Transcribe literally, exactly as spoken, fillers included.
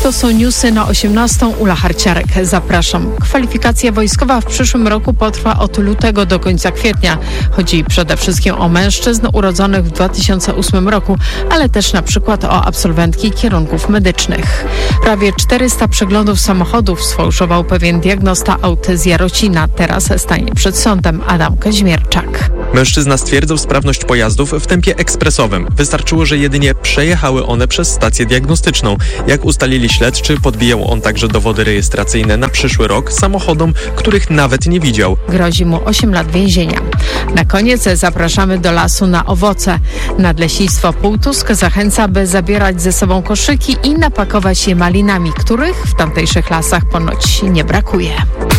To są newsy na osiemnastą. Ula Harciarek. Zapraszam. Kwalifikacja wojskowa w przyszłym roku potrwa od lutego do końca kwietnia. Chodzi przede wszystkim o mężczyzn urodzonych w dwa tysiące ósmym roku, ale też na przykład o absolwentki kierunków medycznych. Prawie czterysta przeglądów samochodów sfałszował pewien diagnosta aut z Jarocina. Teraz stanie przed sądem. Adam Kaźmierczak. Mężczyzna stwierdzał sprawność pojazdów w tempie ekspresowym. Wystarczyło, że jedynie przejechały one przez stację diagnostyczną. Jak ustalili śledczy, podbijał on także dowody rejestracyjne na przyszły rok samochodom, których nawet nie widział. Grozi mu osiem lat więzienia. Na koniec zapraszamy do lasu na owoce. Nadleśnictwo Półtusk zachęca, by zabierać ze sobą koszyki i napakować je malinami, których w tamtejszych lasach ponoć nie brakuje.